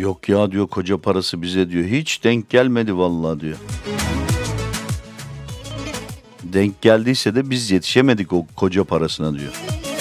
Yok ya diyor, koca parası bize diyor hiç denk gelmedi vallahi diyor. Denk geldiyse de biz yetişemedik o koca parasına diyor.